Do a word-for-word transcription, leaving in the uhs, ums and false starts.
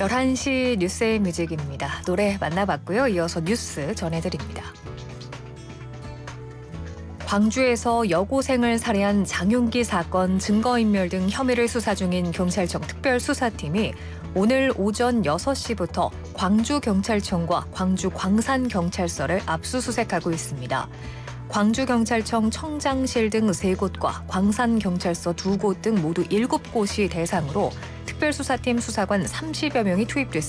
열한 시 뉴스의 뮤직입니다. 노래 만나봤고요. 이어서 뉴스 전해드립니다. 광주에서 여고생을 살해한 장윤기 사건 증거인멸 등 혐의를 수사 중인 경찰청 특별수사팀이 오늘 오전 여섯 시부터 광주경찰청과 광주광산경찰서를 압수수색하고 있습니다. 광주경찰청 청장실 등 세 곳과 광산경찰서 두 곳 등 모두 일곱 곳이 대상으로 특별수사팀 수사관 삼십여 명이 투입됐습니다.